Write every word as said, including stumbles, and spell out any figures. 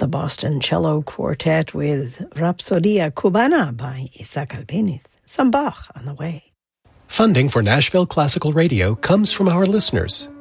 the Boston Cello Quartet with Rapsodia Cubana by Isaac Albéniz. Some Bach on the way. Funding for Nashville Classical Radio comes from our listeners